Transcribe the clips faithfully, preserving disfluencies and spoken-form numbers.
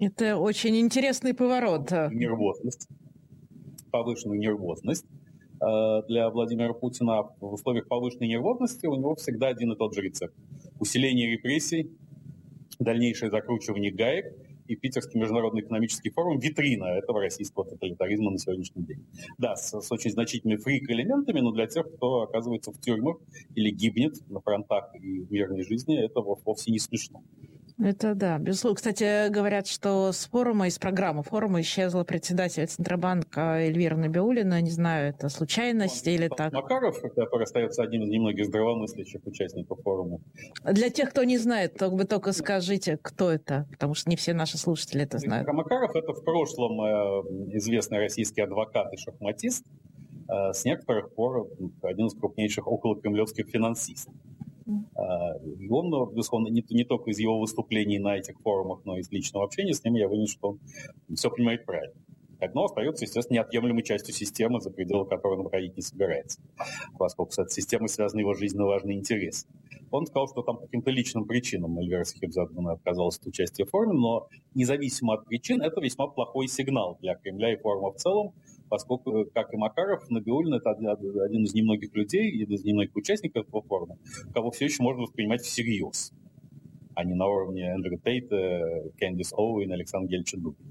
Это очень интересный поворот. Нервозность, повышенную нервозность для Владимира Путина. В условиях повышенной нервозности у него всегда один и тот же рецепт. Усиление репрессий, дальнейшее закручивание гаек, и Питерский международный экономический форум – витрина этого российского тоталитаризма на сегодняшний день. Да, с, с очень значительными фрик-элементами, но для тех, кто оказывается в тюрьмах или гибнет на фронтах и в мирной жизни, это вовсе не смешно. Это да, безусловно. Кстати, говорят, что с форума, из программы форума исчезла председатель Центробанка Эльвира Набиуллина. Не знаю, это случайность или так? Макаров, который остается одним из немногих здравомыслящих участников форума. Для тех, кто не знает, то вы только скажите, кто это, потому что не все наши слушатели это знают. Макаров – это в прошлом известный российский адвокат и шахматист, с некоторых пор один из крупнейших околокремлевских финансистов. И он, безусловно, не, не только из его выступлений на этих форумах, но и из личного общения с ним я вынес, что он все понимает правильно. Но остается, естественно, неотъемлемой частью системы, за пределы которой он выходить не собирается, поскольку с этой системой связаны его жизненно важные интересы. Он сказал, что там по каким-то личным причинам Эльвира Сахибзадовна отказалась от участия в форуме, но независимо от причин, это весьма плохой сигнал для Кремля и форума в целом, поскольку, как и Макаров, Набиуллина – это один из немногих людей, один из немногих участников этого форума, кого все еще можно воспринимать всерьез, а не на уровне Эндрю Тейта, Кэндис Оуэн, Александра Гельча Дубина.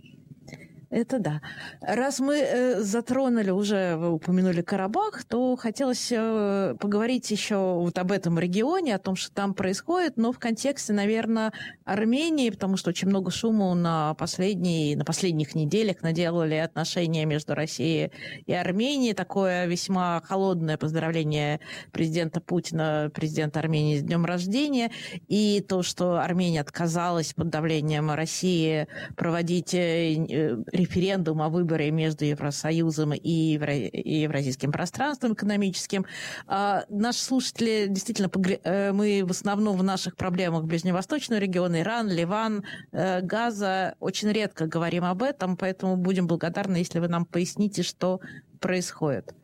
Это да. Раз мы э, затронули, уже вы упомянули Карабах, то хотелось э, поговорить еще вот об этом регионе, о том, что там происходит, но в контексте, наверное, Армении, потому что очень много шума на, последние, на последних неделях наделали отношения между Россией и Арменией. Такое весьма холодное поздравление президента Путина, президента Армении с днем рождения, и то, что Армения отказалась под давлением России проводить э, референдум о выборе между Евросоюзом и евразийским пространством экономическим. А наши слушатели, действительно, мы в основном в наших проблемах Ближневосточного региона, Иран, Ливан, Газа, очень редко говорим об этом, поэтому будем благодарны, если вы нам поясните, что происходит.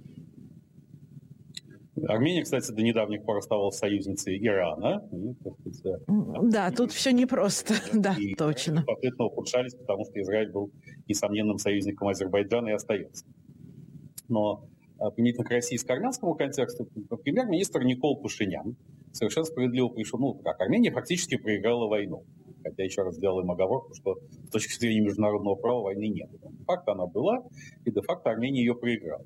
Армения, кстати, до недавних пор оставалась союзницей Ирана. И, так сказать, да, тут все непросто. Да, и точно. Соответственно, ухудшались, потому что Израиль был несомненным союзником Азербайджана и остается. Но применительно к российско-армянскому контексту, премьер-министр Никол Пашинян совершенно справедливо пришел, ну, как Армения фактически проиграла войну. Хотя еще раз сделаем оговорку, что с точки зрения международного права войны не было. Де-факто она была, и де-факто Армения ее проиграла.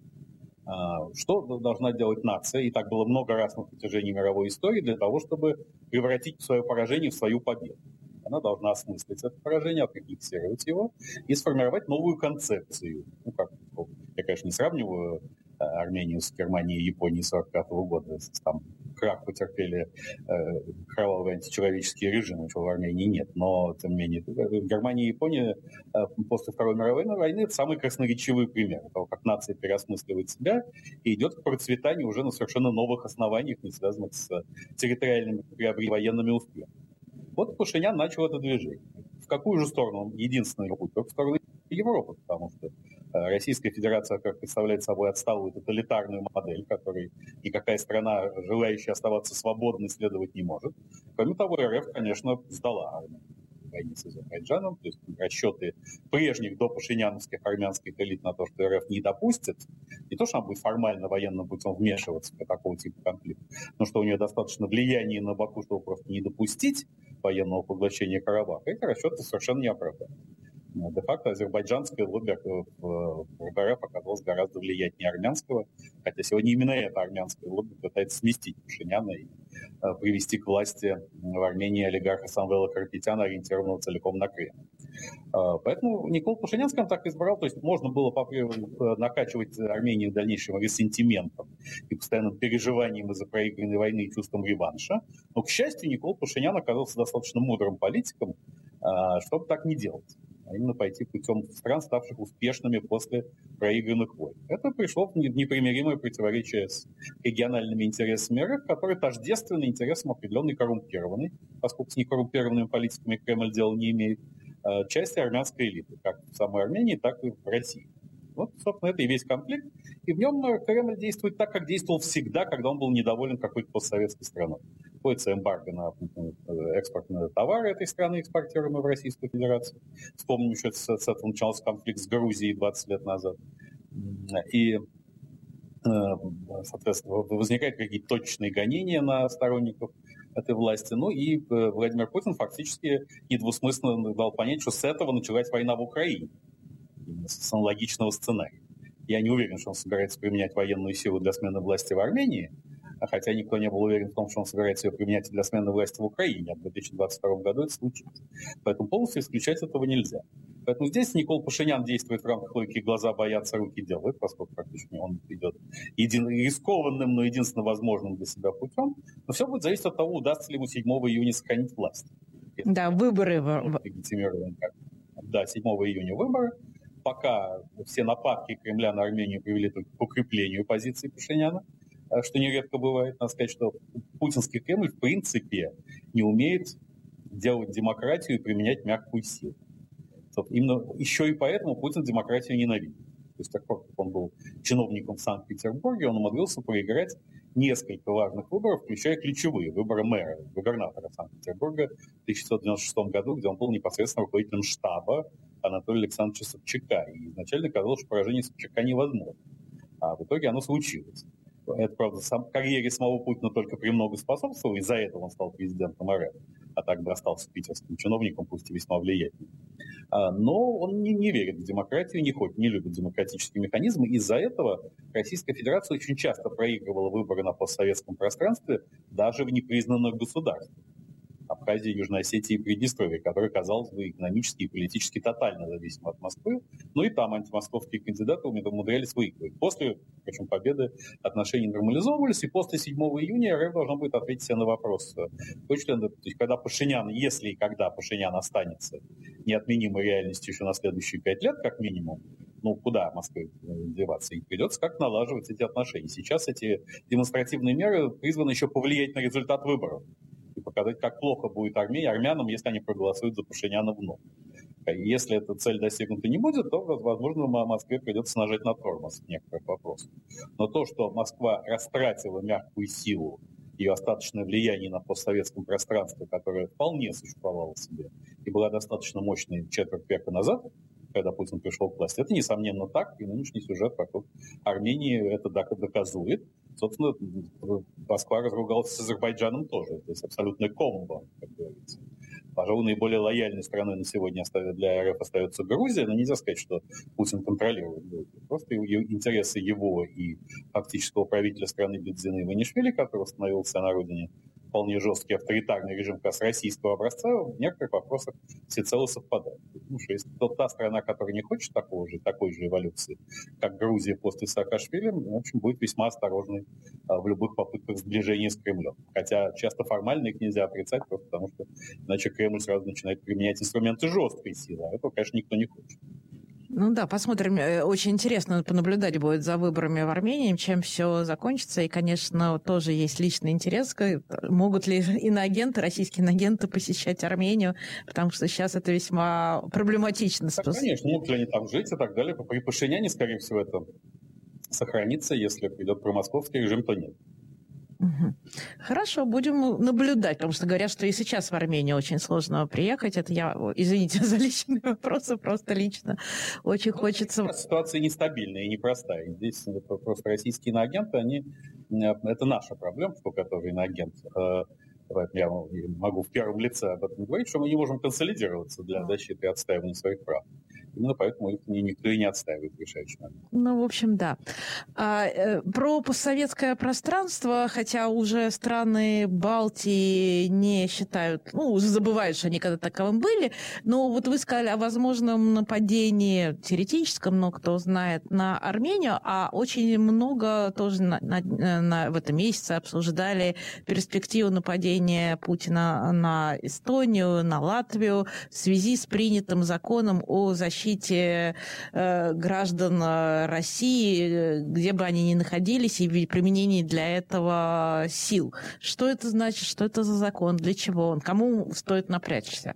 Что должна делать нация, и так было много раз на протяжении мировой истории, для того, чтобы превратить свое поражение в свою победу. Она должна осмыслить это поражение, отрефлексировать его и сформировать новую концепцию. Ну, как, я, конечно, не сравниваю Армению с Германией и Японией сорок пятого года. Там крах потерпели э, кровавые античеловеческие режимы, чего в Армении нет. Но, тем не менее, Германия и Япония э, после Второй мировой войны – это самый красноречивый пример того, как нация переосмысливает себя и идет к процветанию уже на совершенно новых основаниях, не связанных с территориальными приобретениями, военными успехами. Вот Пашинян начал это движение. В какую же сторону? Единственный путь – в сторону Европы, потому что Российская Федерация, как представляет собой, отсталую тоталитарную модель, которой никакая страна, желающая оставаться свободной, следовать не может. Кроме того, РФ, конечно, сдала армию в войне с Азербайджаном, то есть расчеты прежних до пашиняновских армянских элит на то, что РФ не допустит, не то, что она будет формально военным путем вмешиваться в такого типа конфликт, но что у нее достаточно влияния на Баку, чтобы просто не допустить военного поглощения Карабаха, эти расчеты совершенно не оправданы. Де-факто азербайджанское лобби в РФ оказалось гораздо влиятельнее армянского, хотя сегодня именно это армянское лобби пытается сместить Пашиняна и э, привести к власти в Армении олигарха Самвела Карапетяна, ориентированного целиком на Кремль. Э, поэтому Никол Пашинян, скажем так, избрал, то есть можно было накачивать Армению дальнейшим ресентиментом и постоянным переживанием из-за проигранной войны и чувством реванша, но, к счастью, Никол Пашинян оказался достаточно мудрым политиком, э, чтобы так не делать. А именно пойти путем стран, ставших успешными после проигранных войн. Это пришло в непримиримое противоречие с региональными интересами РФ, которые тождественны интересам определенной коррумпированной, поскольку с некоррумпированными политиками Кремль дела не имеет, части армянской элиты, как в самой Армении, так и в России. Вот, собственно, это и весь конфликт. И в нем Кремль действует так, как действовал всегда, когда он был недоволен какой-то постсоветской страной. вводится эмбарго на экспорт на товары этой страны, экспортируемые в Российскую Федерацию. Вспомним, еще с, с этого начался конфликт с Грузией двадцать лет назад. И, соответственно, возникают какие-то точечные гонения на сторонников этой власти. Ну и Владимир Путин фактически недвусмысленно дал понять, что с этого началась война в Украине. Именно с аналогичного сценария. Я не уверен, что он собирается применять военную силу для смены власти в Армении, хотя никто не был уверен в том, что он собирается ее применять для смены власти в Украине, а в две тысячи двадцать втором году это случится. Поэтому полностью исключать этого нельзя. Поэтому здесь Никол Пашинян действует в рамках логики «глаза боятся, руки делают», поскольку практически он идет един... рискованным, но единственно возможным для себя путем. Но все будет зависеть от того, удастся ли ему седьмого июня сохранить власть. Если да, выборы. Да, седьмого июня выборы. Пока все нападки Кремля на Армению привели только к укреплению позиции Пашиняна, что нередко бывает. Надо сказать, что путинский Кремль в принципе не умеет делать демократию и применять мягкую силу. Именно еще и поэтому Путин демократию ненавидит. То есть, так как он был чиновником в Санкт-Петербурге, он умудрился проиграть несколько важных выборов, включая ключевые выборы мэра, губернатора Санкт-Петербурга в тысяча девятьсот девяносто шестом году, где он был непосредственно руководителем штаба Анатолия Александровича Собчака. И изначально казалось, что поражение Собчака невозможно. А в итоге оно случилось. Это, правда, сам, карьере самого Путина только премного способствовало, из-за этого он стал президентом РФ, а так бы остался питерским чиновником, пусть и весьма влиятельным. А, но он не, не верит в демократию, не хочет, не любит демократические механизмы. Из-за этого Российская Федерация очень часто проигрывала выборы на постсоветском пространстве даже в непризнанных государствах. Абхазии, Южной Осетии и Приднестровья, которые, казалось бы, экономически и политически тотально зависимы от Москвы. Ну и там антимосковские кандидаты умудрялись выигрывать. После, причем, победы отношения нормализовывались, и после седьмого июня РФ должна будет ответить себе на вопрос. Точно, то есть, когда Пашинян, если и когда Пашинян останется неотменимой реальностью еще на следующие пять лет, как минимум, ну, куда Москве деваться? И придется как налаживать эти отношения. Сейчас эти демонстративные меры призваны еще повлиять на результат выборов. И показать, как плохо будет Армения, армянам, если они проголосуют за Пашиняна вновь. Если эта цель достигнута не будет, то, возможно, Москве придется нажать на тормоз в некоторых вопросах. Но то, что Москва растратила мягкую силу, ее остаточное влияние на постсоветском пространстве, которое вполне существовало в себе и была достаточно мощной четверть века назад, когда Путин пришел к власти, это, несомненно, так, и нынешний сюжет вокруг Армении это доказывает. Собственно, Москва разругалась с Азербайджаном тоже. То есть абсолютная комбо, как говорится. Пожалуй, наиболее лояльной страной на сегодня для РФ остается Грузия, но нельзя сказать, что Путин контролирует Грузию. Просто интересы его и фактического правителя страны Бедзина Иванишвили, который установился на родине вполне жесткий авторитарный режим как раз российского образца, в некоторых вопросах всецело совпадают. Потому что если то, та страна, которая не хочет такого же, такой же эволюции, как Грузия после Саакашвили, в общем, будет весьма осторожной а, в любых попытках сближения с Кремлем. Хотя часто формально их нельзя отрицать, просто потому что иначе Кремль сразу начинает применять инструменты жесткой силы, а этого, конечно, никто не хочет. Ну да, посмотрим. Очень интересно понаблюдать будет за выборами в Армении, чем все закончится. И, конечно, тоже есть личный интерес. Могут ли иноагенты, российские иноагенты посещать Армению, потому что сейчас это весьма проблематично. Так, конечно, могут ли они там жить и так далее. При Пашиняне, скорее всего, это сохранится. Если придет промосковский режим, то нет. Угу. Хорошо, будем наблюдать, потому что говорят, что и сейчас в Армению очень сложно приехать. Это я, извините за личные вопросы, просто лично очень ну, хочется... Ситуация нестабильная и непростая. Здесь просто российские иноагенты, они... это наша проблема, что который иноагент. Я могу в первом лице об этом говорить, что мы не можем консолидироваться для защиты и отстаивания своих прав. Именно поэтому их никто и не отстаивает в решающий момент. Ну, в общем, да. А, э, про постсоветское пространство, хотя уже страны Балтии не считают, ну, забывают, что они когда-то таковым были, но вот вы сказали о возможном нападении теоретическом, но кто знает, на Армению, а очень много тоже на, на, на, в этом месяце обсуждали перспективу нападения Путина на Эстонию, на Латвию в связи с принятым законом о защите защите э, граждан России, где бы они ни находились, и применении для этого сил. Что это значит? Что это за закон? Для чего он? Кому стоит напрячься?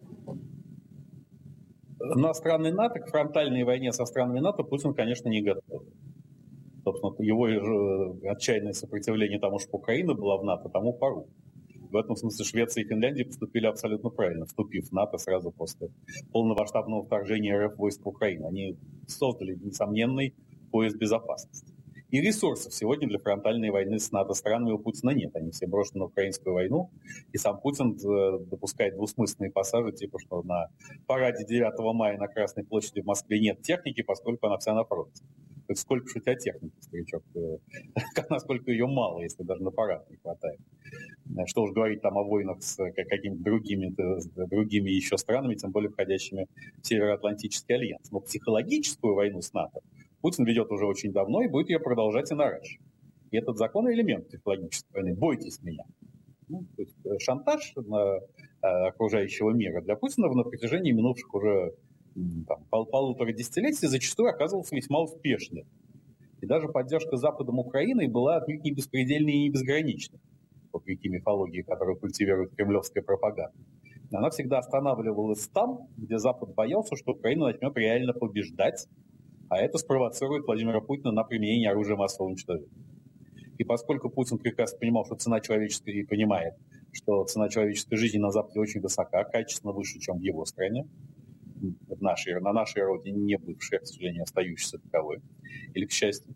На страны НАТО, к фронтальной войне со странами НАТО Путин, конечно, не готов. Собственно, его отчаянное сопротивление тому, что Украина была в НАТО, тому пору. в этом смысле Швеция и Финляндия поступили абсолютно правильно, вступив в НАТО сразу после полномасштабного вторжения РФ войск в Украину. Они создали несомненный пояс безопасности. И ресурсов сегодня для фронтальной войны с НАТО-странами у Путина нет. Они все брошены на украинскую войну. И сам Путин допускает двусмысленные пассажи, типа, что на параде девятого мая на Красной площади в Москве нет техники, поскольку она вся на фронте. Так сколько же у тебя техники, старичок? Насколько ее мало, если даже на парад не хватает. Что уж говорить там о войнах с какими-то другими, с другими еще странами, тем более входящими в Североатлантический альянс. Но психологическую войну с НАТО Путин ведет уже очень давно и будет ее продолжать и наращивать. И этот закон – элемент психологической войны. Бойтесь меня. Ну, то есть шантаж на, а, окружающего мира для Путина на протяжении минувших уже там, пол, полутора десятилетий зачастую оказывался весьма успешным. И даже поддержка Западом Украины была отнюдь не беспредельной и не безграничной, вопреки мифологии, которую культивирует кремлевская пропаганда. Она всегда останавливалась там, где Запад боялся, что Украина начнет реально побеждать, а это спровоцирует Владимира Путина на применение оружия массового уничтожения. И поскольку Путин прекрасно понимал, что цена человеческой, и понимает, что цена человеческой жизни на Западе очень высока, качественно выше, чем в его стране, в нашей, на нашей родине, не бывшей, к сожалению, остающейся таковой, или к счастью.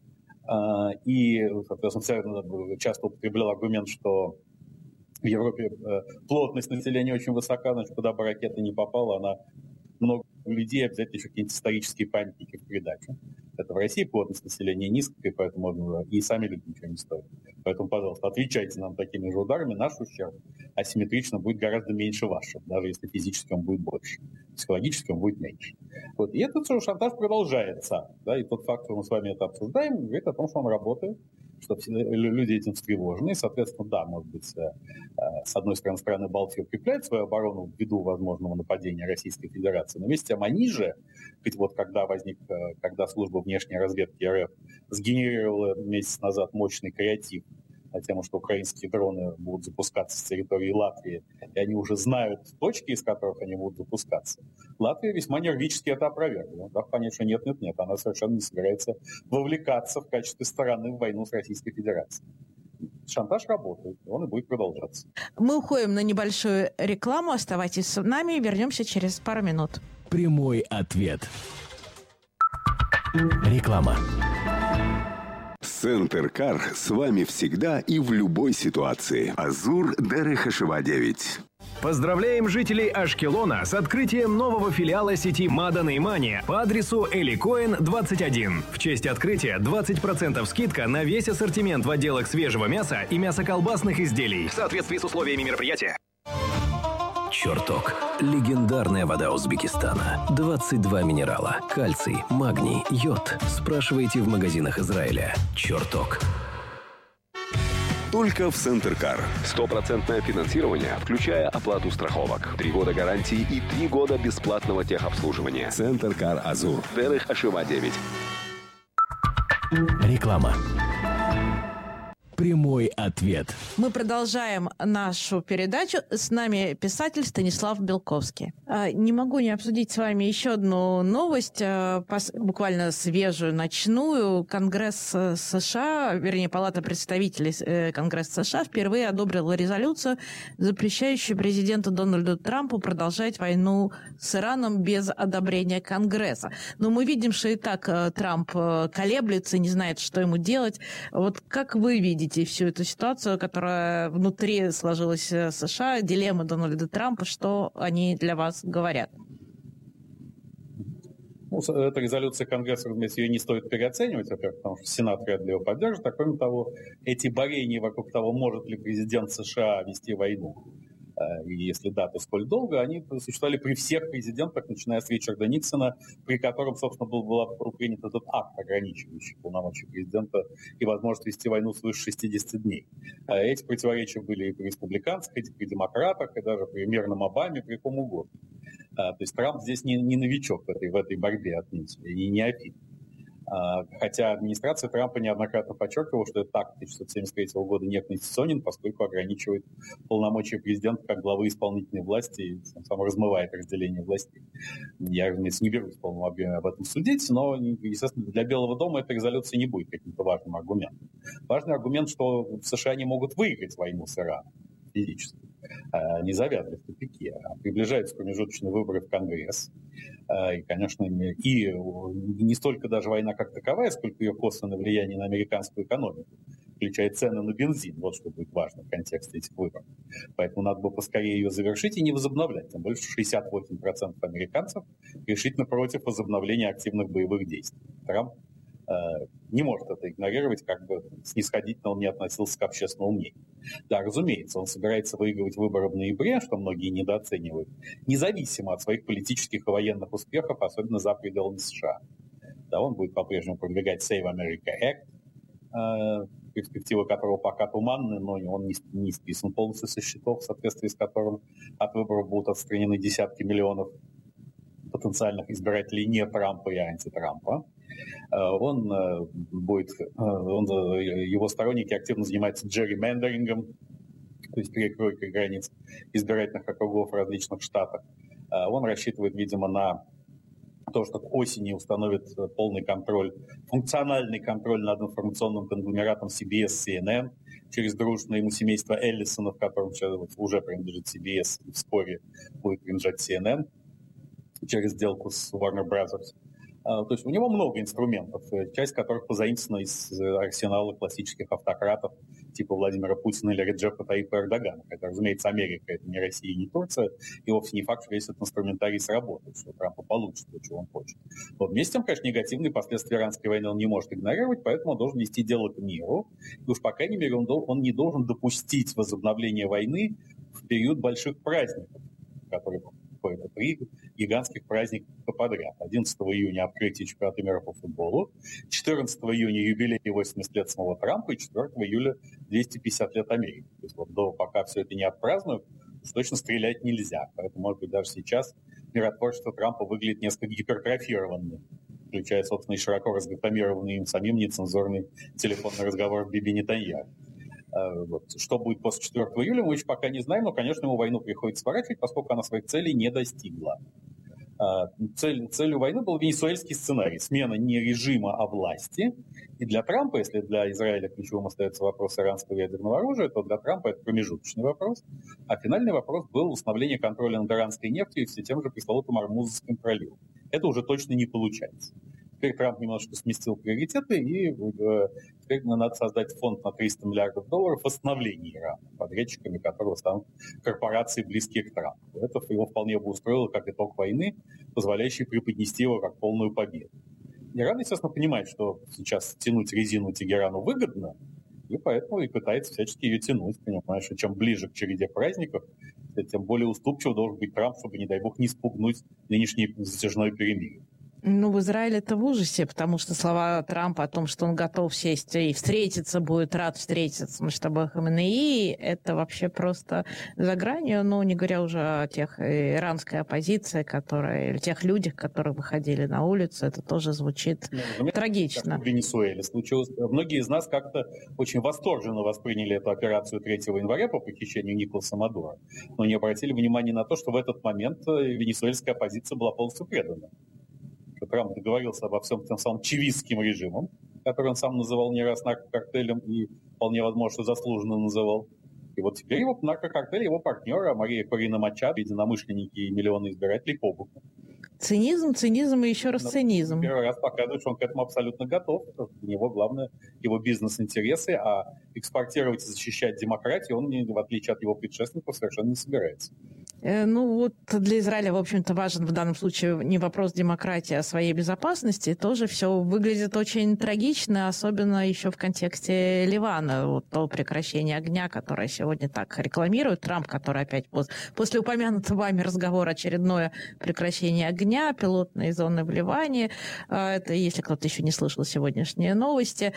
И, соответственно, часто употреблял аргумент, что в Европе плотность населения очень высока, значит, куда бы ракета не попала, она много людей, обязательно еще какие-нибудь исторические памятники в придачу. Это в России плотность населения низкая, поэтому и сами люди ничего не стоят. Поэтому, пожалуйста, отвечайте нам такими же ударами. Наш ущерб асимметрично будет гораздо меньше вашего, даже если физически он будет больше. Психологически он будет меньше. Вот. И этот шантаж продолжается. Да? И тот факт, что мы с вами это обсуждаем, говорит о том, что он работает, что люди этим встревожены. И, соответственно, да, может быть, с одной стороны, страны Балтии укрепляют свою оборону ввиду возможного нападения Российской Федерации. Но вместе тем они же, ведь вот когда возник, когда служба внешней разведки РФ сгенерировала месяц назад мощный креатив на тему, что украинские дроны будут запускаться с территории Латвии, и они уже знают точки, из которых они будут запускаться. Латвия весьма нервически это опровергла. Да, конечно, нет-нет-нет, она совершенно не собирается вовлекаться в качестве стороны в войну с Российской Федерацией. Шантаж работает, он и будет продолжаться. Мы уходим на небольшую рекламу, оставайтесь с нами, вернемся через пару минут. Прямой ответ. Реклама. Центр-Кар с вами всегда и в любой ситуации. Азур Дерехашева девять. Поздравляем жителей Ашкелона с открытием нового филиала сети Мадан и Мани по адресу Эликоин двадцать один. В честь открытия двадцать процентов скидка на весь ассортимент в отделах свежего мяса и мясоколбасных изделий в соответствии с условиями мероприятия. Черток. Легендарная вода Узбекистана. двадцать два минерала. Кальций, магний, йод. Спрашивайте в магазинах Израиля. Черток. Только в Центр-Кар. Стопроцентное финансирование, включая оплату страховок. Три года гарантии и три года бесплатного техобслуживания. Центр-Кар Азур. Дерехашева девять. Реклама. Прямой ответ. Мы продолжаем нашу передачу. С нами писатель Станислав Белковский. Не могу не обсудить с вами еще одну новость, буквально свежую, ночную. Конгресс США, вернее, Палата представителей Конгресса США впервые одобрила резолюцию, запрещающую президенту Дональду Трампу продолжать войну с Ираном без одобрения Конгресса. Но мы видим, что и так Трамп колеблется, не знает, что ему делать. Вот как вы видите всю эту ситуацию, которая внутри сложилась в США, дилемма Дональда Трампа, что они для вас говорят? Ну, эта резолюция Конгресса, разумеется, ее не стоит переоценивать, во-первых, потому что Сенат вряд ли ее поддержит, а кроме того, эти борения вокруг того, может ли президент США вести войну, и если да, то сколь долго, они существовали при всех президентах, начиная с Ричарда Никсона, при котором, собственно, был, был принят этот акт, ограничивающий полномочия президента и возможность вести войну свыше шестидесяти дней. Эти противоречия были и при республиканцах, и при демократах, и даже при мирном Обаме, при ком угодно. То есть Трамп здесь не, не новичок в этой, в этой борьбе отнюдь, и не неофит. Хотя администрация Трампа неоднократно подчеркивала, что этот акт тысяча девятьсот семьдесят третьего года не конституционен, поскольку ограничивает полномочия президента как главы исполнительной власти и тем самым размывает разделение властей. Я, разумеется, не берусь в полном объеме об этом судить, но, естественно, для Белого дома эта резолюция не будет каким-то важным аргументом. Важный аргумент, что в США не могут выиграть войну с Ираном. физически, не завязли в тупике. Приближаются промежуточные выборы в Конгресс. И, конечно, и не столько даже война как таковая, сколько ее косвенное влияние на американскую экономику, включая цены на бензин. Вот что будет важно в контексте этих выборов. Поэтому надо бы поскорее ее завершить и не возобновлять. Тем более, что шестьдесят восемь процентов американцев решительно против возобновления активных боевых действий. Трамп э, не может это игнорировать, как бы снисходительно он не относился к общественному мнению. Да, разумеется, он собирается выигрывать выборы в ноябре, что многие недооценивают, независимо от своих политических и военных успехов, особенно за пределами США. Да, он будет по-прежнему продвигать Save America Act, э, перспективы которого пока туманны, но он не, не списан полностью со счетов, в соответствии с которым от выборов будут отстранены десятки миллионов потенциальных избирателей не Трампа и антитрампа. Он будет, он, его сторонники активно занимаются джерримендерингом, то есть перекройкой границ избирательных округов в различных штатах. Он рассчитывает, видимо, на то, что к осени установит полный контроль, функциональный контроль над информационным конгломератом си би эс, си эн эн через дружное ему семейство Эллисонов, которым уже принадлежит си би эс, и вскоре будет принадлежать си эн эн через сделку с Warner Brothers. То есть у него много инструментов, часть которых позаимствована из арсенала классических автократов типа Владимира Путина или Реджепа Таипа Эрдогана. Хотя, разумеется, Америка — это не Россия и не Турция, и вовсе не факт, что весь этот инструментарий сработает, что Трампа получит то, чего он хочет. Но вместе с тем, конечно, негативные последствия иранской войны он не может игнорировать, поэтому он должен вести дело к миру. И уж, по крайней мере, он, он не должен допустить возобновления войны в период больших праздников, которые это три гигантских праздника подряд. одиннадцатого июня открытие чемпионата мира по футболу, четырнадцатого июня юбилей восемьдесят лет самого Трампа и четвёртого июля двести пятьдесят лет Америки. То есть вот до, пока все это не отпразднуют, уж точно стрелять нельзя. Поэтому, может быть, даже сейчас миротворчество Трампа выглядит несколько гипертрофированным, включая, собственно, и широко разрекламированный им самим нецензурный телефонный разговор Биби Нетаньяху. Вот. Что будет после четвёртого июля, мы еще пока не знаем, но, конечно, ему войну приходится сворачивать, поскольку она своих целей не достигла. Цель, целью войны был венесуэльский сценарий. Смена не режима, а власти. И для Трампа, если для Израиля ключевым остается вопрос иранского ядерного оружия, то для Трампа это промежуточный вопрос. А финальный вопрос был установление контроля над иранской нефтью и все тем же пресловутым Ормузским проливом. Это уже точно не получается. Теперь Трамп немножко сместил приоритеты, и э, теперь надо создать фонд на триста миллиардов долларов восстановления Ирана, подрядчиками которого станут корпорации, близкие к Трампу. Это его вполне бы устроило как итог войны, позволяющий преподнести его как полную победу. Иран, естественно, понимает, что сейчас тянуть резину Тегерану выгодно, и поэтому и пытается всячески ее тянуть. Понимаешь, что чем ближе к череде праздников, тем более уступчив должен быть Трамп, чтобы, не дай бог, не спугнуть нынешнее затяжное перемирие. Ну, в Израиле это в ужасе, потому что слова Трампа о том, что он готов сесть и встретиться, будет рад встретиться с Муджтаба Хаменеи, это вообще просто за гранью, ну, не говоря уже о тех иранской оппозиции, которые, или тех людях, которые выходили на улицу, это тоже звучит ну, трагично. В Венесуэле случилось. Многие из нас как-то очень восторженно восприняли эту операцию третьего января по похищению Николаса Мадуро, но не обратили внимания на то, что в этот момент венесуэльская оппозиция была полностью предана. Трамп договорился обо всем тем самым чавистским режимом, который он сам называл не раз наркокартелем и вполне возможно, что заслуженно называл. И вот теперь его наркокартель, его партнеры, Мария Корина Мачадо, единомышленники и миллионы избирателей по боку. Цинизм, цинизм и еще раз Но цинизм. Первый раз показывает, что он к этому абсолютно готов. Для него главное его бизнес-интересы, а экспортировать и защищать демократию он, в отличие от его предшественников, совершенно не собирается. Ну вот для Израиля, в общем-то, важен в данном случае не вопрос демократии, а своей безопасности. Тоже все выглядит очень трагично, особенно еще в контексте Ливана. Вот то прекращение огня, которое сегодня так рекламирует Трамп, который опять после упомянутого вами разговора очередное прекращение огня, пилотные зоны в Ливане. Это, если кто-то еще не слышал сегодняшние новости,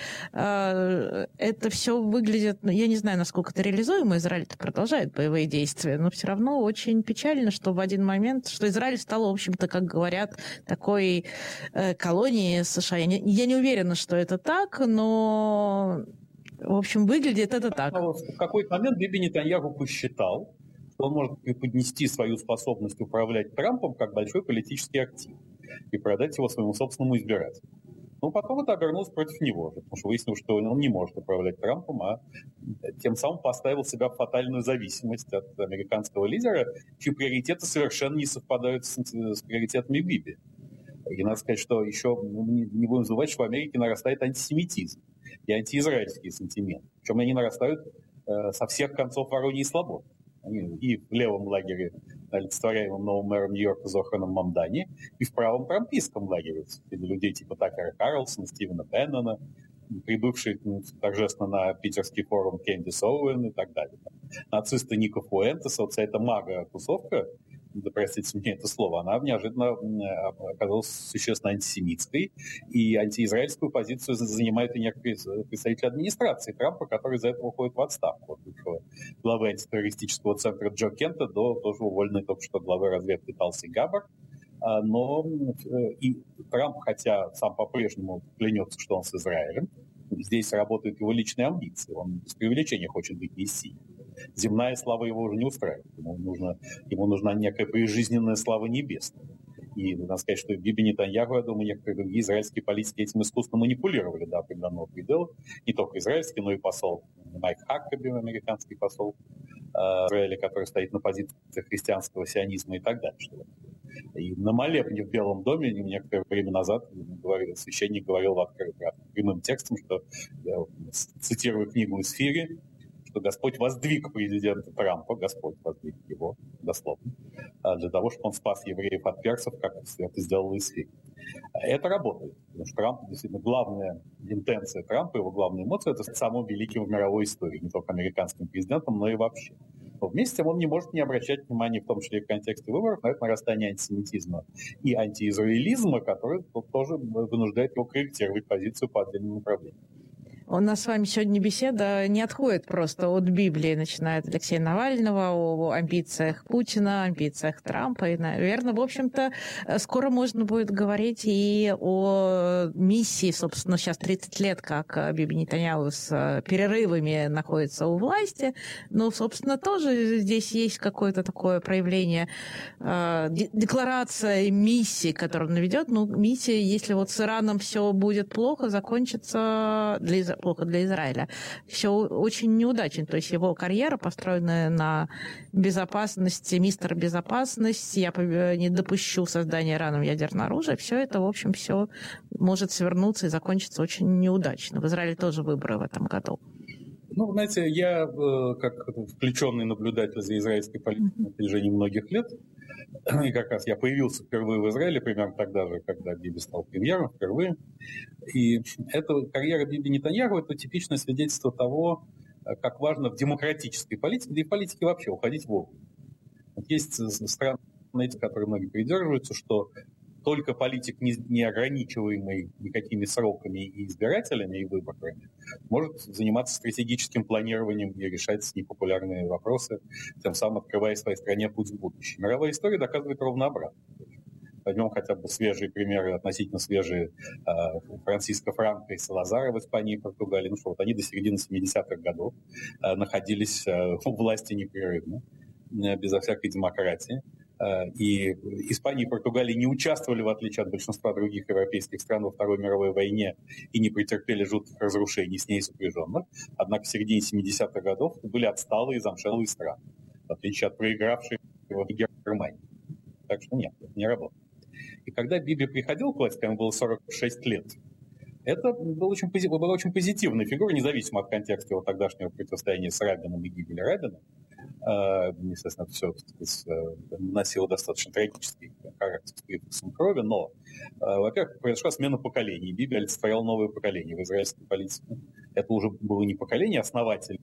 это все выглядит, ну, я не знаю, насколько это реализуемо. Израиль-то продолжает боевые действия, но все равно очень печально, что в один момент, что Израиль стал, в общем-то, как говорят, такой э, колонией США. Я не, я не уверена, что это так, но, в общем, выглядит это так. В какой-то момент Биби Нетаньяху посчитал, что он может преподнести свою способность управлять Трампом как большой политический актив и продать его своему собственному избирателю. Но потом это обернулось против него, потому что выяснилось, что он не может управлять Трампом, а тем самым поставил себя в фатальную зависимость от американского лидера, чьи приоритеты совершенно не совпадают с, с приоритетами Биби. И надо сказать, что еще не, не будем забывать, что в Америке нарастает антисемитизм и антиизраильские сантименты. Причем они нарастают э, со всех концов Вороньей Слободы. Они и в левом лагере, олицетворяемом новым мэром Нью-Йорка Зохраном Мамдани, и в правом трампийском лагере, среди людей типа Такера Карлсона, Стивена Беннона, прибывший ну, торжественно на питерский форум Кэндис Оуэн и так далее. Нацисты Ника Фуэнтеса, вот вся эта мага-тусовка, да простите мне это слово, она неожиданно оказалась существенно антисемитской, и антиизраильскую позицию занимают и некоторые представители администрации Трампа, которые из-за этого уходят в отставку. От бывшего главы антитеррористического центра Джо Кента до тоже уволенной только что главы разведки Талси Габбард. Но и Трамп, хотя сам по-прежнему клянется, что он с Израилем, здесь работают его личные амбиции. Он без преувеличения хочет быть мессией. Земная слава его уже не устраивает. Ему, нужно, ему нужна некая прижизненная слава небесная. И надо сказать, что Биби Нетаньяху, я думаю, некоторые другие израильские политики этим искусственно манипулировали до определенного предела. Не только израильский, но и посол Майк Хаккаби, американский посол э, Израиля, который стоит на позициях христианского сионизма и так далее. И на молебне в Белом доме некоторое время назад говорил, священник говорил в открытом прямым текстом, что, я цитирую книгу из Фири, что Господь воздвиг президента Трампа, Господь воздвиг его, дословно, для того, чтобы он спас евреев от персов, как это сделал Исфир. Это работает. Потому что Трамп, действительно, главная интенция Трампа, его главная эмоция, это самым великим в мировой истории, не только американским президентом, но и вообще. Но вместе с тем он не может не обращать внимания, в том числе и в контексте выборов, на это нарастание антисемитизма и антиизраилизма, который тоже вынуждает его корректировать позицию по отдельным направлениям. У нас с вами сегодня беседа не отходит просто от Библии, начиная от Алексея Навального, о амбициях Путина, амбициях Трампа. И, наверное, в общем-то, скоро можно будет говорить и о миссии, собственно, сейчас тридцать лет, как Биби Нетаньяху с перерывами находится у власти. Но, собственно, тоже здесь есть какое-то такое проявление, декларация миссии, которую он ведет. Ну, миссия, если вот с Ираном все будет плохо, закончится для плохо для Израиля. Все очень неудачно. То есть его карьера, построенная на безопасности, мистер безопасность, я не допущу создания Ираном ядерного оружия, все это, в общем, все может свернуться и закончиться очень неудачно. В Израиле тоже выборы в этом году. Ну, знаете, я, как включенный наблюдатель за израильской политикой на протяжении многих лет, и как раз я появился впервые в Израиле, примерно тогда же, когда Биби стал премьером впервые. И эта карьера Биби Нетаньяху – это типичное свидетельство того, как важно в демократической политике, да и в политике вообще, уходить вовремя. Вот есть страны, которые многие придерживаются, что только политик, не ограничиваемый никакими сроками и избирателями, и выборами, может заниматься стратегическим планированием и решать непопулярные вопросы, тем самым открывая своей стране путь в будущее. Мировая история доказывает ровно обратно. Возьмем хотя бы свежие примеры, относительно свежие Франциско Франко и Салазара в Испании и Португалии. Ну что, вот они до середины семидесятых годов находились у власти непрерывно, безо всякой демократии. И Испания и Португалия не участвовали, в отличие от большинства других европейских стран, во Второй мировой войне и не претерпели жутких разрушений с ней сопряженных. Однако в середине семидесятых годов были отсталые и замшелые страны, в отличие от проигравшей в Германии. Так что нет, это не работает. И когда Биби приходил к власти, ему было сорок шесть лет, это был очень, была очень позитивная фигура, независимо от контекста его тогдашнего противостояния с Рабином и гибели Рабина. Естественно, все носило достаточно трагический характер с привкусом крови, но, во-первых, произошла смена поколений. Биби олицетворял новое поколение в израильской политике. Это уже было не поколение основателей,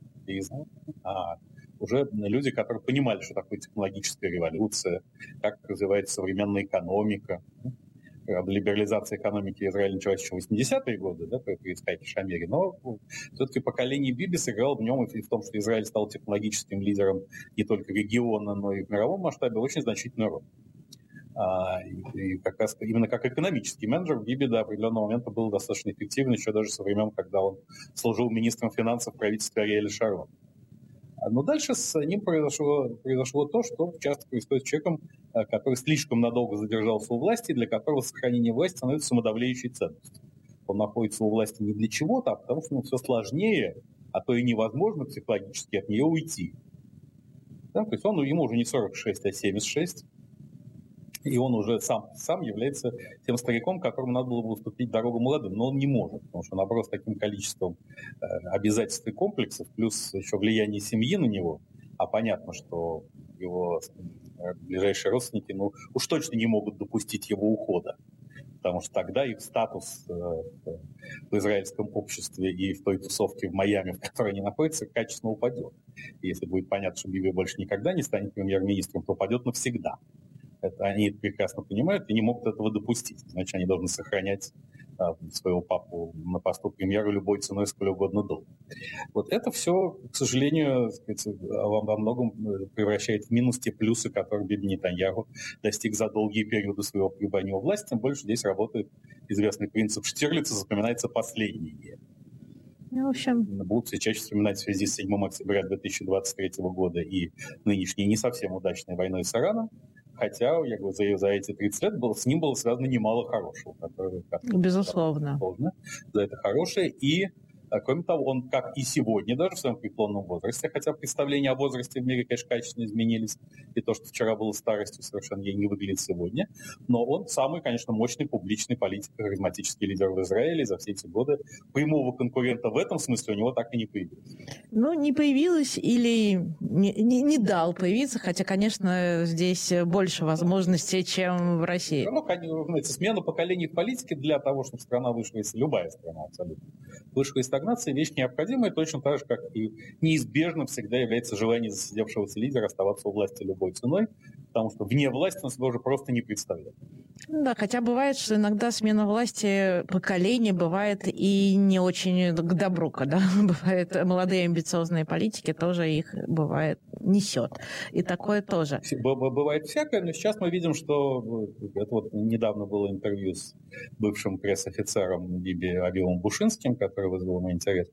а уже люди, которые понимали, что такое технологическая революция, как развивается современная экономика. Либерализация экономики Израиля началась еще в восьмидесятые годы, да, при Ицхаке Шамире, но все-таки поколение Биби сыграло в нем и в том, что Израиль стал технологическим лидером не только региона, но и в мировом масштабе очень значительную роль. А, и, и как раз именно как экономический менеджер Биби до определенного момента был достаточно эффективен, еще даже со времен, когда он служил министром финансов в правительстве Ариэля Шарона. Но дальше с ним произошло, произошло то, что часто происходит с человеком, который слишком надолго задержался у власти, для которого сохранение власти становится самодавляющей ценностью. Он находится у власти не для чего-то, а потому что ему все сложнее, а то и невозможно психологически от нее уйти. Да? То есть он, ему уже не сорок шесть, а семьдесят шесть. И он уже сам, сам является тем стариком, которому надо было бы уступить дорогу молодым. Но он не может, потому что наброс таким количеством э, обязательств и комплексов, плюс еще влияние семьи на него, а понятно, что его ближайшие родственники ну, уж точно не могут допустить его ухода, потому что тогда их статус э, в израильском обществе и в той тусовке в Майами, в которой они находятся, качественно упадет. И если будет понятно, что Биби больше никогда не станет премьер-министром, то упадет навсегда. Это они это прекрасно понимают и не могут этого допустить. Значит, они должны сохранять а, своего папу на посту премьера любой ценой, сколь угодно долго. Вот это все, к сожалению, сказать, во, во многом превращает в минус те плюсы, которые Биби Нетаньяху достиг за долгие периоды своего пребывания у власти. Тем больше здесь работает известный принцип Штирлица, запоминается последнее. Ну, в общем... Будут все чаще вспоминать в связи с седьмого октября две тысячи двадцать третьего года и нынешней не совсем удачной войной с Ираном. Хотя, я говорю, за, за эти тридцать лет было, с ним было связано немало хорошего. Которое, которое, Безусловно. Которое, за это хорошее. И, кроме того, он, как и сегодня, даже в своем преклонном возрасте, хотя представления о возрасте в мире, конечно, качественно изменились, и то, что вчера было старостью, совершенно ей не выглядит сегодня, но он самый, конечно, мощный публичный политик, харизматический лидер в Израиле за все эти годы. Прямого конкурента в этом смысле у него так и не появилось. Ну, не появилось или не, не, не дал появиться, хотя, конечно, здесь больше возможностей, чем в России. Ну, знаете, смена поколений в политике для того, чтобы страна вышла из... Любая страна абсолютно. Вышла из стагнации, вещь необходимая, точно так же, как и неизбежным всегда является желание засидевшегося лидера оставаться у власти любой ценой, потому что вне власти он себя уже просто не представляет. Да, хотя бывает, что иногда смена власти поколений бывает и не очень к добру, когда бывают молодые амбициозные политики, тоже их бывает несет. И такое тоже. Бывает всякое, но сейчас мы видим, что это вот недавно было интервью с бывшим пресс-офицером Биби Авилом Бушинским, который вызвал мой интерес.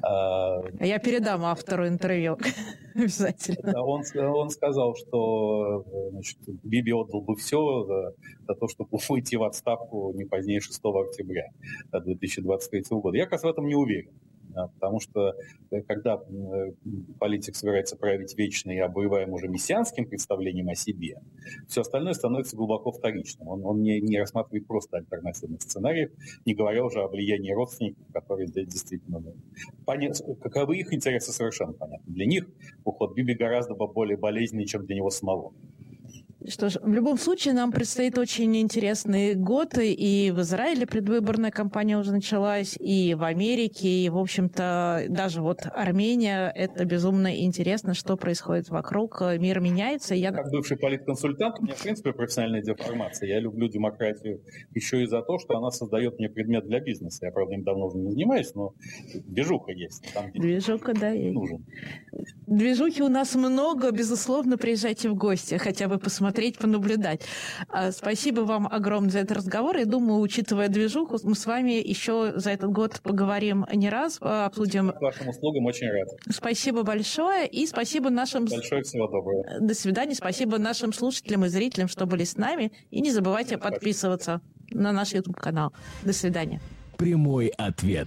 Я передам автору интервью обязательно. Он, он сказал, что значит, Биби отдал бы все за, за то, чтобы уйти в отставку не позднее шестого октября две тысячи двадцать третьего года. Я как раз в этом не уверен. Потому что когда политик собирается править вечно и обуреваем уже мессианским представлением о себе, все остальное становится глубоко вторичным. Он, он не, не рассматривает просто альтернативных сценариев, не говоря уже о влиянии родственников, которые здесь действительно... Понят... Каковы их интересы, совершенно понятно. Для них уход Биби гораздо более болезненный, чем для него самого. Что ж, в любом случае нам предстоит очень интересный год, и в Израиле предвыборная кампания уже началась, и в Америке, и, в общем-то, даже вот Армения, это безумно интересно, что происходит вокруг, мир меняется. Я... Как бывший политконсультант, у меня, в принципе, профессиональная деформация. Я люблю демократию еще и за то, что она создает мне предмет для бизнеса. Я, правда, им давно уже не занимаюсь, но движуха есть. Там, движуха, да, есть. Нужен. Движухи у нас много, безусловно, приезжайте в гости, хотя бы посмотреть, понаблюдать. Спасибо вам огромное за этот разговор. Я думаю, учитывая движуху, мы с вами еще за этот год поговорим не раз, обсудим... К вашим услугам очень рад. Спасибо большое, и спасибо нашим... Большое всего доброго. До свидания. Спасибо нашим слушателям и зрителям, что были с нами. И не забывайте Спасибо. подписываться на наш YouTube-канал. До свидания. Прямой ответ.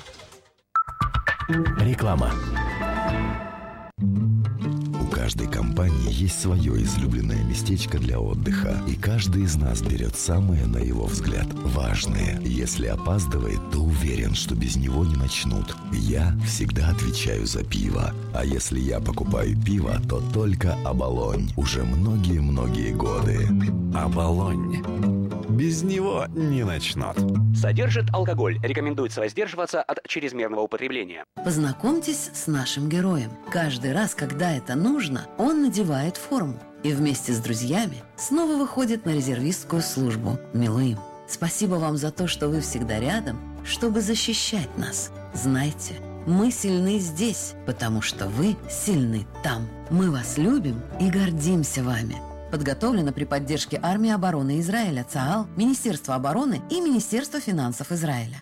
Реклама. У каждой компании есть свое излюбленное местечко для отдыха, и каждый из нас берет самое, на его взгляд, важное. Если опаздывает, то уверен, что без него не начнут. Я всегда отвечаю за пиво. А если я покупаю пиво, то только Оболонь. Уже многие-многие годы. Оболонь. Без него не начнут. Содержит алкоголь. Рекомендуется воздерживаться от чрезмерного употребления. Познакомьтесь с нашим героем. Каждый раз, когда это нужно, он надевает форму и вместе с друзьями снова выходит на резервистскую службу Милуим. Спасибо вам за то, что вы всегда рядом, чтобы защищать нас. Знайте, мы сильны здесь, потому что вы сильны там. Мы вас любим и гордимся вами. Подготовлено при поддержке Армии обороны Израиля, ЦААЛ, Министерства обороны и Министерства финансов Израиля.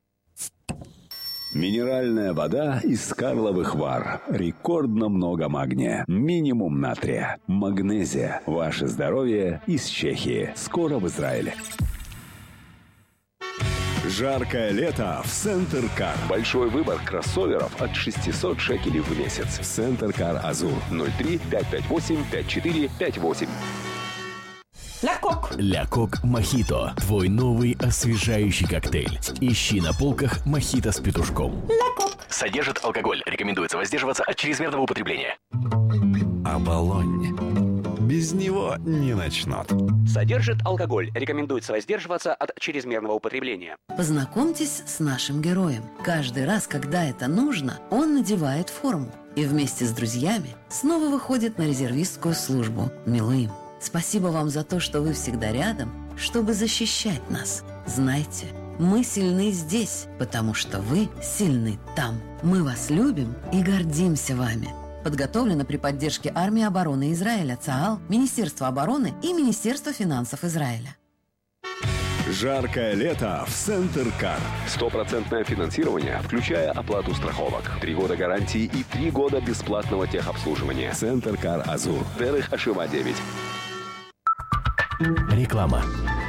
Минеральная вода из Карловых Вар. Рекордно много магния. Минимум натрия. Магнезия. Ваше здоровье из Чехии. Скоро в Израиле. Жаркое лето в Центр Кар. Большой выбор кроссоверов от шестисот шекелей в месяц. Центр Кар Азур. ноль три пять пять восемь пять четыре пять восемь. Ля Кок. Ля Кок Мохито. Твой новый освежающий коктейль. Ищи на полках мохито с петушком. Ля Кок. Содержит алкоголь. Рекомендуется воздерживаться от чрезмерного употребления. Оболонь. Без него не начнут. Содержит алкоголь. Рекомендуется воздерживаться от чрезмерного употребления. Познакомьтесь с нашим героем. Каждый раз, когда это нужно, он надевает форму. И вместе с друзьями снова выходит на резервистскую службу Милуим. Спасибо вам за то, что вы всегда рядом, чтобы защищать нас. Знайте, мы сильны здесь, потому что вы сильны там. Мы вас любим и гордимся вами. Подготовлено при поддержке Армии обороны Израиля, ЦААЛ, Министерства обороны и Министерства финансов Израиля. Жаркое лето в Центр Кар. Стопроцентное финансирование, включая оплату страховок. Три года гарантии и три года бесплатного техобслуживания. Центр Кар Азур. Дерех Ашива девять. Реклама.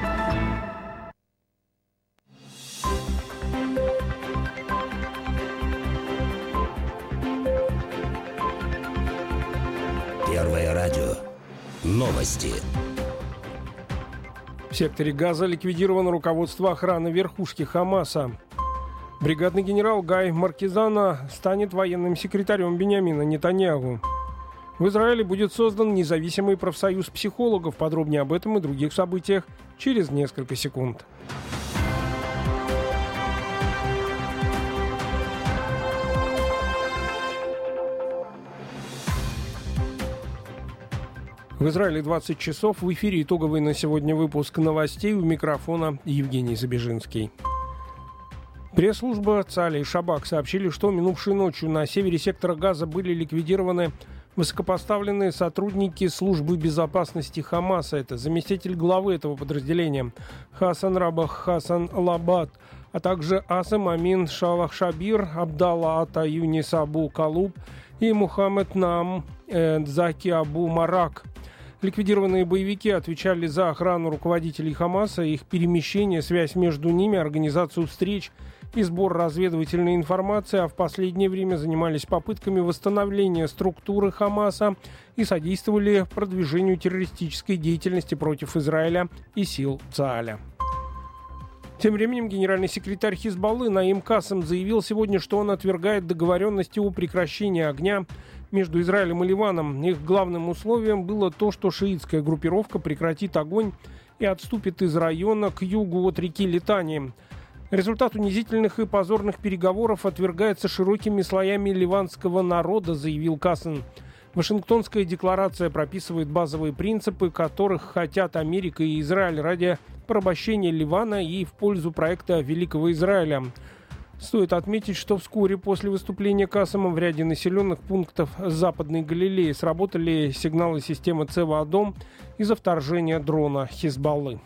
Первое радио. Новости. В секторе Газа ликвидировано руководство охраны верхушки Хамаса. Бригадный генерал Гай Маркизано станет военным секретарем Биньямина Нетаньяху. В Израиле будет создан независимый профсоюз психологов. Подробнее об этом и других событиях через несколько секунд. В Израиле двадцать часов. В эфире итоговый на сегодня выпуск новостей. У микрофона Евгений Забежинский. Пресс-служба ЦААЛа и Шабак сообщили, что минувшей ночью на севере сектора Газа были ликвидированы высокопоставленные сотрудники службы безопасности Хамаса. Это заместитель главы этого подразделения Хасан Рабах Хасан Лабад, а также Асам Амин Шалах Шабир, Абдалла Ата Юнис Абу Калуб и Мухаммед Нам э, Заки Абу Марак. Ликвидированные боевики отвечали за охрану руководителей Хамаса, их перемещение, связь между ними, организацию встреч и сбор разведывательной информации, а в последнее время занимались попытками восстановления структуры Хамаса и содействовали продвижению террористической деятельности против Израиля и сил ЦААЛа. Тем временем генеральный секретарь Хизбаллы Наим Кассем заявил сегодня, что он отвергает договоренности о прекращении огня между Израилем и Ливаном. Их главным условием было то, что шиитская группировка прекратит огонь и отступит из района к югу от реки Литани. Результат унизительных и позорных переговоров отвергается широкими слоями ливанского народа, заявил Кассем. Вашингтонская декларация прописывает базовые принципы, которых хотят Америка и Израиль ради порабощения Ливана и в пользу проекта Великого Израиля. Стоит отметить, что вскоре после выступления Кассема в ряде населенных пунктов Западной Галилеи сработали сигналы системы Цева-Адом из-за вторжения дрона Хизбаллы.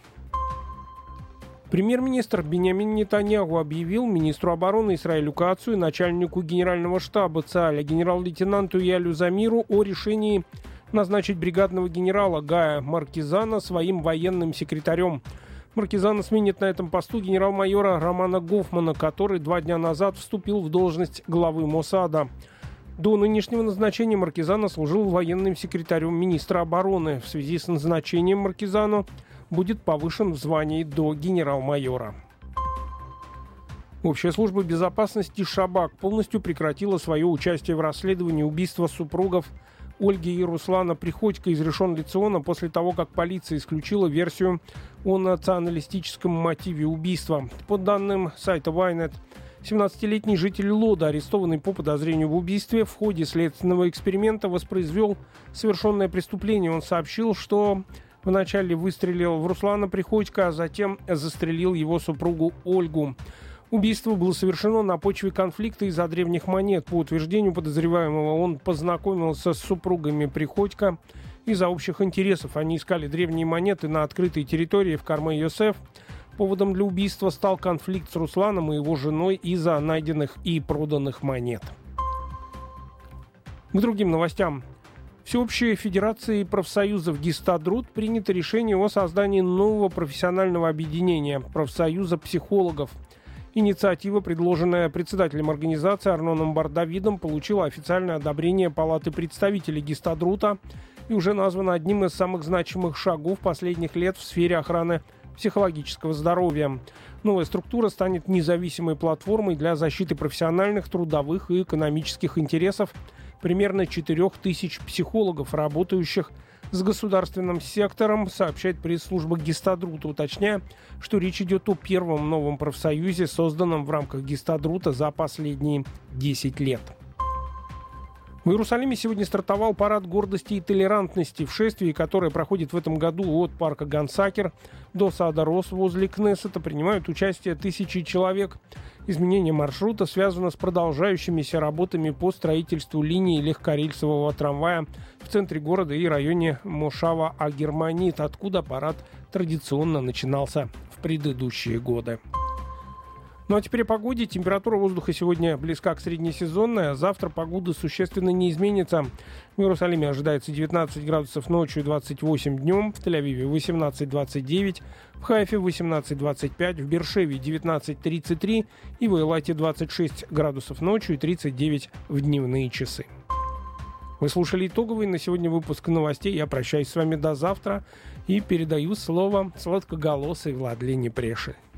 Премьер-министр Биньямин Нетаньяху объявил министру обороны Исраилю Кацу и начальнику генерального штаба ЦААЛа генерал-лейтенанту Ялю Замиру о решении назначить бригадного генерала Гая Маркизано своим военным секретарем. Маркизано сменит на этом посту генерал-майора Романа Гофмана, который два дня назад вступил в должность главы Моссада. До нынешнего назначения Маркизано служил военным секретарем министра обороны. В связи с назначением Маркизано будет повышен в звании до генерал-майора. Общая служба безопасности Шабак полностью прекратила свое участие в расследовании убийства супругов Ольги и Руслана Приходько из Ришон-Лециона после того, как полиция исключила версию о националистическом мотиве убийства. По данным сайта Вайнет, семнадцатилетний житель Лода, арестованный по подозрению в убийстве, в ходе следственного эксперимента воспроизвел совершенное преступление. Он сообщил, что вначале выстрелил в Руслана Приходько, а затем застрелил его супругу Ольгу. Убийство было совершено на почве конфликта из-за древних монет. По утверждению подозреваемого, он познакомился с супругами Приходько из-за общих интересов. Они искали древние монеты на открытой территории в Карме-Йосеф. Поводом для убийства стал конфликт с Русланом и его женой из-за найденных и проданных монет. К другим новостям. Всеобщей Федерации профсоюзов Гистадрут принято решение о создании нового профессионального объединения – профсоюза психологов. Инициатива, предложенная председателем организации Арноном Бардавидом, получила официальное одобрение Палаты представителей Гистадрута и уже названа одним из самых значимых шагов последних лет в сфере охраны психологического здоровья. Новая структура станет независимой платформой для защиты профессиональных, трудовых и экономических интересов примерно четырех тысяч психологов, работающих с государственным сектором, сообщает пресс-служба Гистадрута, уточняя, что речь идет о первом новом профсоюзе, созданном в рамках Гистадрута за последние десять лет. В Иерусалиме сегодня стартовал парад гордости и толерантности, в шествии, которое проходит в этом году от парка Гансакер до сада Рос возле Кнессета, принимают участие тысячи человек. Изменение маршрута связано с продолжающимися работами по строительству линии легкорельсового трамвая в центре города и районе Мошава Агерманит, откуда парад традиционно начинался в предыдущие годы. Ну а теперь о погоде. Температура воздуха сегодня близка к среднесезонной, а завтра погода существенно не изменится. В Иерусалиме ожидается девятнадцать градусов ночью, двадцать восемь днем, в Тель-Авиве восемнадцать двадцать девять, в Хайфе восемнадцать двадцать пять, в Бершеве девятнадцать тридцать три и в Эйлате двадцать шесть градусов ночью и тридцать девять в дневные часы. Вы слушали итоговый на сегодня выпуск новостей. Я прощаюсь с вами до завтра и передаю слово сладкоголосой Владлене Преше.